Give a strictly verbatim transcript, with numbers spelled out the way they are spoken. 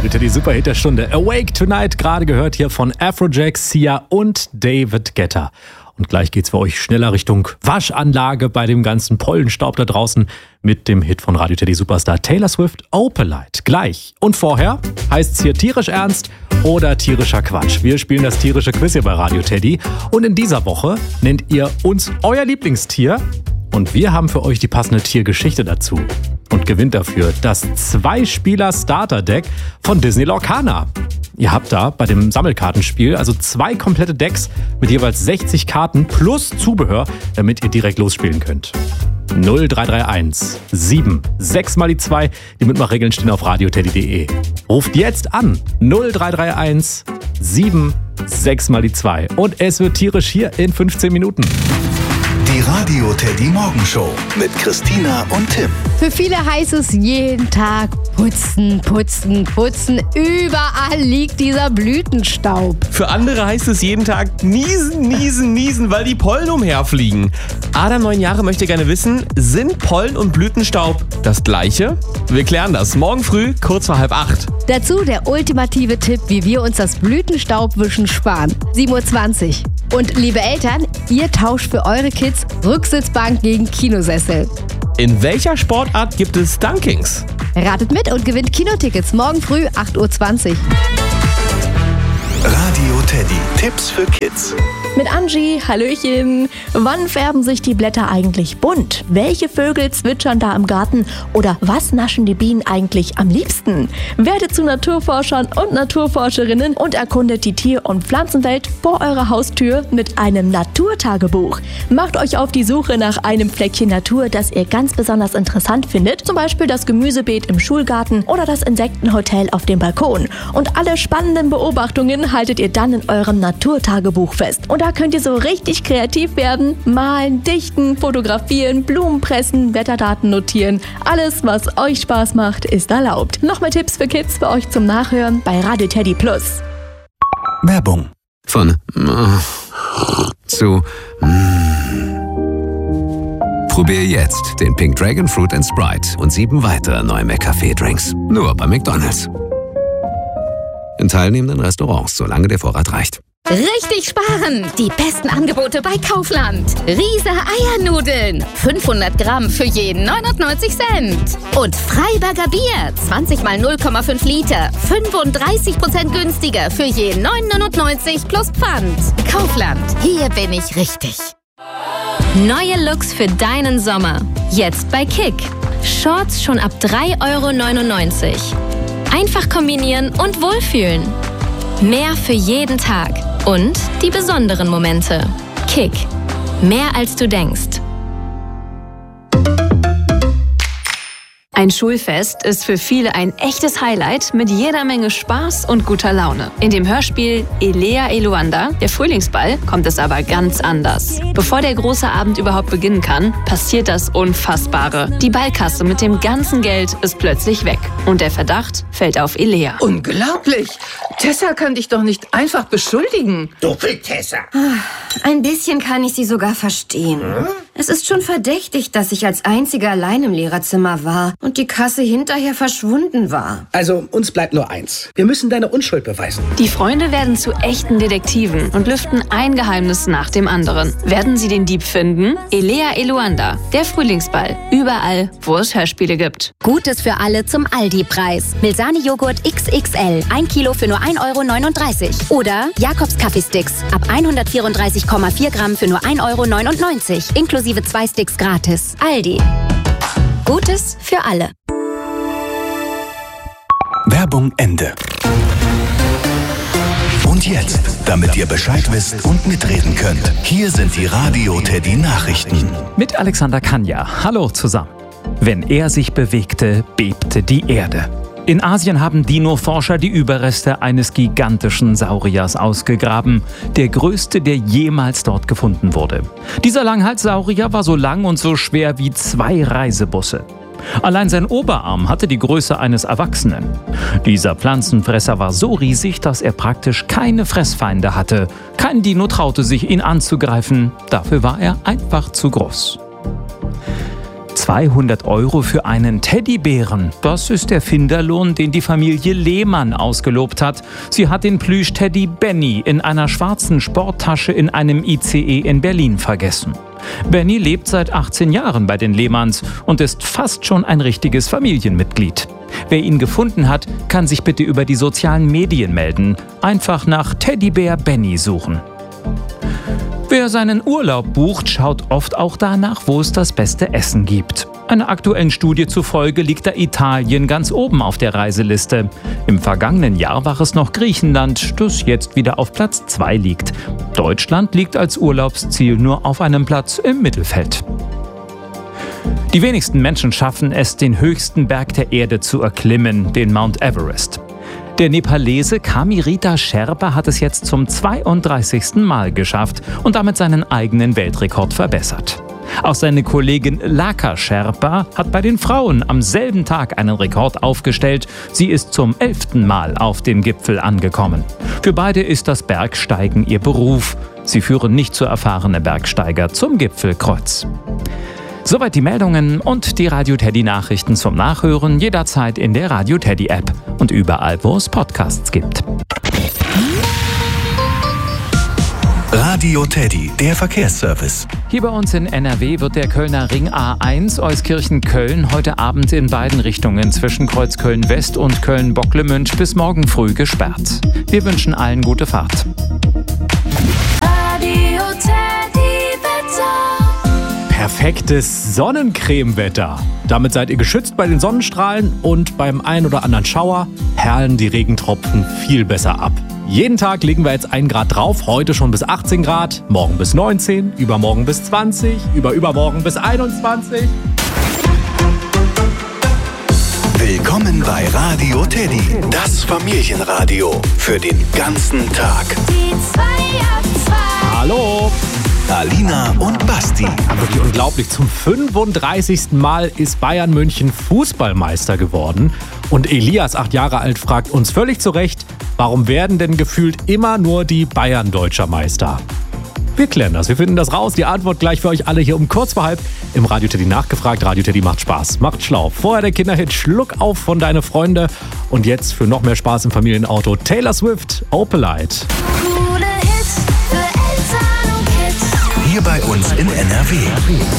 Radio Teddy Super Hit der Stunde. Awake Tonight, gerade gehört hier von Afrojack, Sia und David Guetta. Und gleich geht's für euch schneller Richtung Waschanlage bei dem ganzen Pollenstaub da draußen mit dem Hit von Radio Teddy Superstar Taylor Swift, Opalite. Gleich. Und vorher heißt's hier tierisch ernst oder tierischer Quatsch. Wir spielen das tierische Quiz hier bei Radio Teddy. Und in dieser Woche nennt ihr uns euer Lieblingstier. Und wir haben für euch die passende Tiergeschichte dazu. Und gewinnt dafür das Zwei-Spieler-Starter-Deck von Disney Lorcaner. Ihr habt da bei dem Sammelkartenspiel also zwei komplette Decks mit jeweils sechzig Karten plus Zubehör, damit ihr direkt losspielen könnt. null drei drei eins sieben sechs mal die zwei. Die Mitmachregeln stehen auf radioteddy punkt de. Ruft jetzt an null drei drei eins sieben sechs mal die zwei. Und es wird tierisch hier in fünfzehn Minuten. Die Radio Teddy Morgenshow mit Christina und Tim. Für viele heißt es jeden Tag putzen, putzen, putzen. Überall liegt dieser Blütenstaub. Für andere heißt es jeden Tag niesen, niesen, niesen, weil die Pollen umherfliegen. Adam, neun Jahre, möchte gerne wissen, sind Pollen und Blütenstaub das Gleiche? Wir klären das morgen früh, kurz vor halb acht. Dazu der ultimative Tipp, wie wir uns das Blütenstaubwischen sparen. sieben Uhr zwanzig. Und liebe Eltern, ihr tauscht für eure Kids Rücksitzbank gegen Kinosessel. In welcher Sportart gibt es Dunkings? Ratet mit und gewinnt Kinotickets morgen früh acht Uhr zwanzig. Radio Teddy. Tipps für Kids. Mit Angie, Hallöchen. Wann färben sich die Blätter eigentlich bunt? Welche Vögel zwitschern da im Garten? Oder was naschen die Bienen eigentlich am liebsten? Werdet zu Naturforschern und Naturforscherinnen und erkundet die Tier- und Pflanzenwelt vor eurer Haustür mit einem Naturtagebuch. Macht euch auf die Suche nach einem Fleckchen Natur, das ihr ganz besonders interessant findet. Zum Beispiel das Gemüsebeet im Schulgarten oder das Insektenhotel auf dem Balkon. Und alle spannenden Beobachtungen haltet ihr dann in eurem Naturtagebuch fest. Und da könnt ihr so richtig kreativ werden. Malen, dichten, fotografieren, Blumen pressen, Wetterdaten notieren. Alles, was euch Spaß macht, ist erlaubt. Noch mehr Tipps für Kids für euch zum Nachhören bei Radio Teddy Plus. Werbung. Von äh, zu äh. Probier jetzt den Pink Dragon Fruit and Sprite und sieben weitere neue McCafé-Drinks. Nur bei McDonald's. In teilnehmenden Restaurants, solange der Vorrat reicht. Richtig sparen! Die besten Angebote bei Kaufland. Riese Eiernudeln. fünfhundert Gramm für jeden neunundneunzig Cent. Und Freiberger Bier. zwanzig mal null Komma fünf Liter. fünfunddreißig Prozent günstiger für jeden neun neunundneunzig plus Pfand. Kaufland. Hier bin ich richtig. Neue Looks für deinen Sommer. Jetzt bei Kick. Shorts schon ab drei Euro neunundneunzig. Einfach kombinieren und wohlfühlen. Mehr für jeden Tag. Und die besonderen Momente. Kick. Mehr als du denkst. Ein Schulfest ist für viele ein echtes Highlight mit jeder Menge Spaß und guter Laune. In dem Hörspiel Elea Eluanda, der Frühlingsball, kommt es aber ganz anders. Bevor der große Abend überhaupt beginnen kann, passiert das Unfassbare. Die Ballkasse mit dem ganzen Geld ist plötzlich weg. Und der Verdacht fällt auf Elea. Unglaublich! Tessa kann dich doch nicht einfach beschuldigen. Doppel Tessa. Ein bisschen kann ich sie sogar verstehen. Hm? Es ist schon verdächtig, dass ich als Einzige allein im Lehrerzimmer war und die Kasse hinterher verschwunden war. Also, uns bleibt nur eins. Wir müssen deine Unschuld beweisen. Die Freunde werden zu echten Detektiven und lüften ein Geheimnis nach dem anderen. Werden sie den Dieb finden? Elea Eluanda, der Frühlingsball. Überall, wo es Hörspiele gibt. Gutes für alle zum Aldi-Preis. Milsani-Joghurt X X L. Ein Kilo für nur ein Euro neununddreißig. Oder Jakobs Kaffeesticks. Ab hundertvierunddreißig Komma vier Gramm für nur ein Euro neunundneunzig. Inklusive zwei Sticks gratis. Aldi. Gutes für alle. Werbung Ende. Und jetzt, damit ihr Bescheid wisst und mitreden könnt, hier sind die Radio Teddy Nachrichten. Mit Alexander Kanja. Hallo zusammen. Wenn er sich bewegte, bebte die Erde. In Asien haben Dino-Forscher die Überreste eines gigantischen Sauriers ausgegraben. Der größte, der jemals dort gefunden wurde. Dieser Langhalssaurier war so lang und so schwer wie zwei Reisebusse. Allein sein Oberarm hatte die Größe eines Erwachsenen. Dieser Pflanzenfresser war so riesig, dass er praktisch keine Fressfeinde hatte. Kein Dino traute sich, ihn anzugreifen. Dafür war er einfach zu groß. zweihundert Euro für einen Teddybären. Das ist der Finderlohn, den die Familie Lehmann ausgelobt hat. Sie hat den Plüsch-Teddy Benny in einer schwarzen Sporttasche in einem I C E in Berlin vergessen. Benny lebt seit achtzehn Jahren bei den Lehmanns und ist fast schon ein richtiges Familienmitglied. Wer ihn gefunden hat, kann sich bitte über die sozialen Medien melden. Einfach nach Teddybär Benny suchen. Wer seinen Urlaub bucht, schaut oft auch danach, wo es das beste Essen gibt. Einer aktuellen Studie zufolge liegt da Italien ganz oben auf der Reiseliste. Im vergangenen Jahr war es noch Griechenland, das jetzt wieder auf Platz zwei liegt. Deutschland liegt als Urlaubsziel nur auf einem Platz im Mittelfeld. Die wenigsten Menschen schaffen es, den höchsten Berg der Erde zu erklimmen, den Mount Everest. Der Nepalese Kamirita Sherpa hat es jetzt zum zweiunddreißigsten Mal geschafft und damit seinen eigenen Weltrekord verbessert. Auch seine Kollegin Laka Sherpa hat bei den Frauen am selben Tag einen Rekord aufgestellt. Sie ist zum elften Mal auf dem Gipfel angekommen. Für beide ist das Bergsteigen ihr Beruf. Sie führen nicht so erfahrene Bergsteiger zum Gipfelkreuz. Soweit die Meldungen und die Radio Teddy Nachrichten zum Nachhören jederzeit in der Radio Teddy App und überall, wo es Podcasts gibt. Radio Teddy, der Verkehrsservice. Hier bei uns in N R W wird der Kölner Ring A eins Euskirchen-Köln heute Abend in beiden Richtungen zwischen Kreuzköln West und Köln-Bocklemünd bis morgen früh gesperrt. Wir wünschen allen gute Fahrt. Radio Teddy Wetter. Perfektes Sonnencremewetter. Damit seid ihr geschützt bei den Sonnenstrahlen und beim ein oder anderen Schauer perlen die Regentropfen viel besser ab. Jeden Tag legen wir jetzt ein Grad drauf, heute schon bis achtzehn Grad, morgen bis neunzehn, übermorgen bis zwanzig, überübermorgen bis einundzwanzig. Willkommen bei Radio Teddy, das Familienradio für den ganzen Tag. Die zwei ab zwei. Hallo! Alina und Basti. Wirklich unglaublich. Zum fünfunddreißigsten Mal ist Bayern München Fußballmeister geworden. Und Elias, acht Jahre alt, fragt uns völlig zu Recht, warum werden denn gefühlt immer nur die Bayern deutscher Meister? Wir klären das, wir finden das raus. Die Antwort gleich für euch alle hier um kurz vor halb im Radio Teddy nachgefragt. Radio Teddy macht Spaß, macht schlau. Vorher der Kinderhit Schluck auf von Deine Freunde. Und jetzt für noch mehr Spaß im Familienauto Taylor Swift, Opalite. Coole Hits für Eltern und Kids. Hier bei uns in N R W.